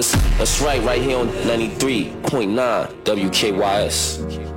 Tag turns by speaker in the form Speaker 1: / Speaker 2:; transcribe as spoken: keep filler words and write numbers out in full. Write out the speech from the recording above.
Speaker 1: That's right, right here on ninety-three point nine W K Y S.